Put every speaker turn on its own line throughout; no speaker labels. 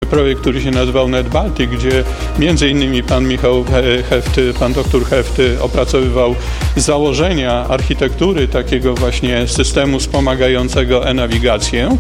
projekt, który się nazywał NetBaltic, gdzie między innymi pan Michał Hefty, pan doktor Hefty opracowywał założenia architektury takiego właśnie systemu wspomagającego e-nawigację,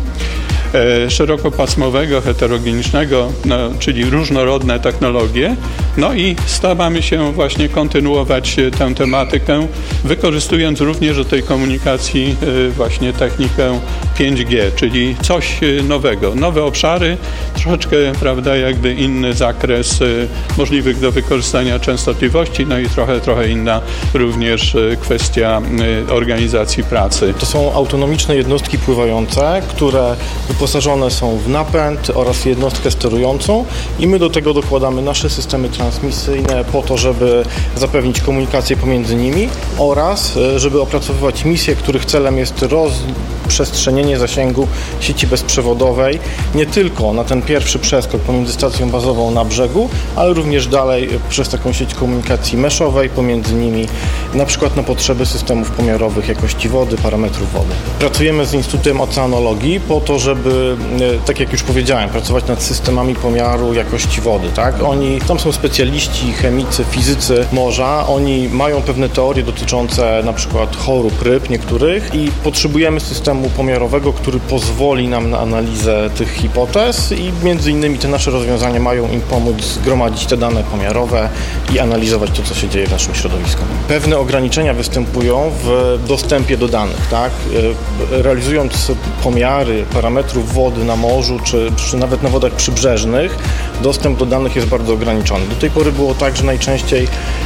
szerokopasmowego, heterogenicznego, czyli różnorodne technologie. No i staramy się właśnie kontynuować tę tematykę, wykorzystując również do tej komunikacji właśnie technikę 5G, czyli coś nowego, nowe obszary, troszeczkę, prawda, jakby inny zakres możliwych do wykorzystania częstotliwości, no i trochę inna również kwestia organizacji pracy.
To są autonomiczne jednostki pływające, które wyposażone są w napęd oraz jednostkę sterującą i my do tego dokładamy nasze systemy transmisyjne po to, żeby zapewnić komunikację pomiędzy nimi oraz żeby opracowywać misje, których celem jest rozprzestrzenienie zasięgu sieci bezprzewodowej nie tylko na ten pierwszy przeskok pomiędzy stacją bazową na brzegu, ale również dalej przez taką sieć komunikacji meszowej pomiędzy nimi, na przykład na potrzeby systemów pomiarowych jakości wody, parametrów wody. Pracujemy z Instytutem Oceanologii po to, żeby, tak jak już powiedziałem, pracować nad systemami pomiaru jakości wody, tak? Tam są specjaliści, chemicy, fizycy morza, oni mają pewne teorie dotyczące na przykład chorób ryb niektórych i potrzebujemy systemu pomiarowego, który pozwoli nam na analizę tych hipotez i między innymi te nasze rozwiązania mają im pomóc zgromadzić te dane pomiarowe i analizować to, co się dzieje w naszym środowisku. Pewne ograniczenia występują w dostępie do danych, tak? Realizując pomiary parametrów wody na morzu, czy nawet na wodach przybrzeżnych, dostęp do danych jest bardzo ograniczony. Do tej pory było tak, że najczęściej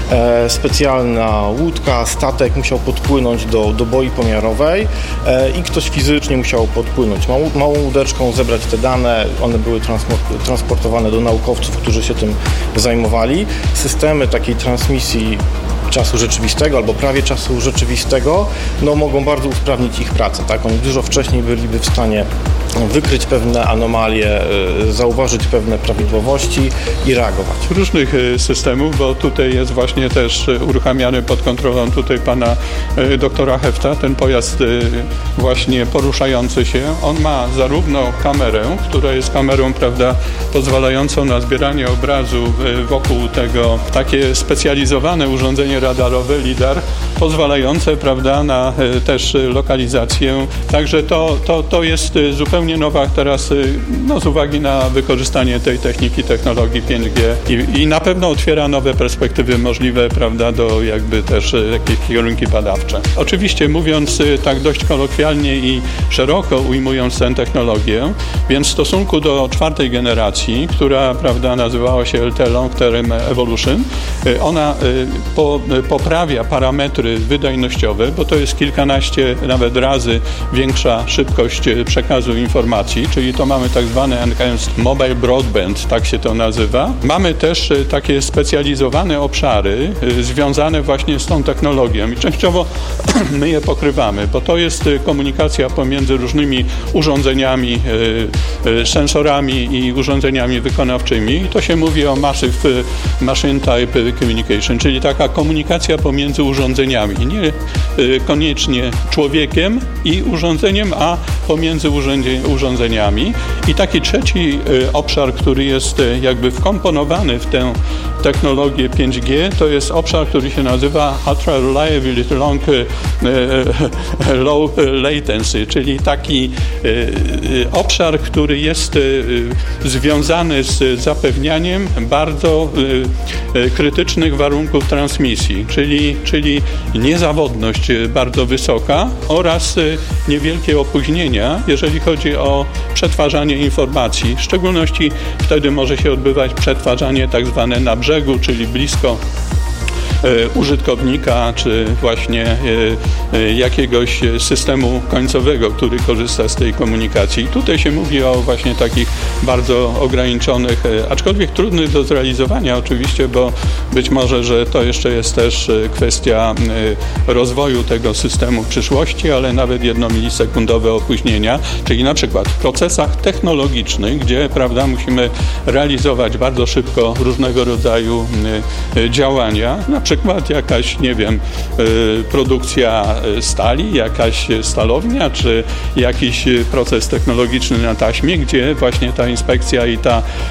specjalna łódka, statek musiał podpłynąć do boi pomiarowej i ktoś fizycznie musiał podpłynąć małą łódeczką, zebrać te dane, one były transportowane do naukowców, którzy się tym zajmowali. Systemy takiej transmisji czasu rzeczywistego albo prawie czasu rzeczywistego mogą bardzo usprawnić ich pracę. Tak? Oni dużo wcześniej byliby w stanie wykryć pewne anomalie, zauważyć pewne prawidłowości i reagować.
Różnych systemów, bo tutaj jest właśnie też uruchamiany pod kontrolą tutaj pana doktora Hefta, ten pojazd właśnie poruszający się. On ma zarówno kamerę, która jest kamerą, prawda, pozwalającą na zbieranie obrazu wokół tego, takie specjalizowane urządzenie radarowe, lidar, pozwalające, prawda, na też lokalizację. Także to jest zupełnie nowa teraz, z uwagi na wykorzystanie tej technologii 5G i na pewno otwiera nowe perspektywy możliwe, prawda, do jakby też jakieś kierunki badawcze. Oczywiście mówiąc tak dość kolokwialnie i szeroko ujmując tę technologię, więc w stosunku do czwartej generacji, która, prawda, nazywała się LTE Long Term Evolution, ona poprawia parametry wydajnościowe, bo to jest kilkanaście nawet razy większa szybkość przekazu informacji, czyli to mamy tak zwany Enhanced Mobile Broadband, tak się to nazywa. Mamy też takie specjalizowane obszary związane właśnie z tą technologią i częściowo my je pokrywamy, bo to jest komunikacja pomiędzy różnymi urządzeniami, sensorami i urządzeniami wykonawczymi. I to się mówi o Machine Type Communication, czyli taka komunikacja pomiędzy urządzeniami, nie koniecznie człowiekiem i urządzeniem, a pomiędzy urządzeniami. I taki trzeci obszar, który jest jakby wkomponowany w tę technologię 5G, to jest obszar, który się nazywa Ultra Reliability Low Latency, czyli taki obszar, który jest związany z zapewnianiem bardzo krytycznych warunków transmisji, czyli niezawodność bardzo wysoka oraz niewielkie opóźnienia, jeżeli chodzi o przetwarzanie informacji. W szczególności wtedy może się odbywać przetwarzanie tak zwane na brzegu, czyli blisko użytkownika, czy właśnie jakiegoś systemu końcowego, który korzysta z tej komunikacji. Tutaj się mówi o właśnie takich bardzo ograniczonych, aczkolwiek trudnych do zrealizowania oczywiście, bo być może, że to jeszcze jest też kwestia rozwoju tego systemu w przyszłości, ale nawet 1-milisekundowe opóźnienia, czyli na przykład w procesach technologicznych, gdzie, prawda, musimy realizować bardzo szybko różnego rodzaju działania, na przykład jakaś, nie wiem, produkcja stali, jakaś stalownia, czy jakiś proces technologiczny na taśmie, gdzie właśnie ta inspekcja i ta